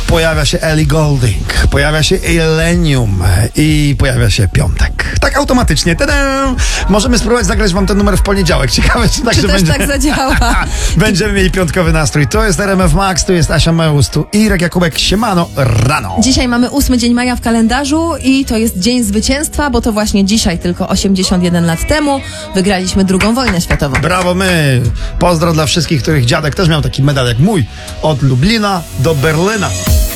pojawia się Ellie Goulding, pojawia się Illenium i pojawia się piątek. Tak automatycznie. Tadam! Możemy spróbować zagrać wam ten numer w poniedziałek. Ciekawe, czy tak Czy się też będzie. tak zadziała? Będziemy mieli piątkowy nastrój. To jest RMF Max, tu jest Asia Meus, tu Irek Jakubek, siemano, rano. Dzisiaj mamy 8 dzień maja w kalendarzu i to jest dzień zwycięstwa, bo to właśnie dzisiaj, tylko 81 lat temu, wygraliśmy II wojnę światową. Brawo my! Pozdro dla wszystkich, których dziadek też miał taki medal jak mój. Od Lublina do Berlina.